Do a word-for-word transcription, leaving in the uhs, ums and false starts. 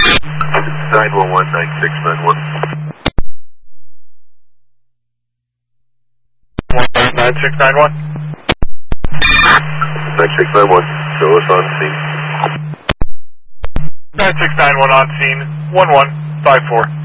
nine one one, nine six nine one. nine six nine one. nine six nine one, show us on scene. nine six nine one on scene, one one five four.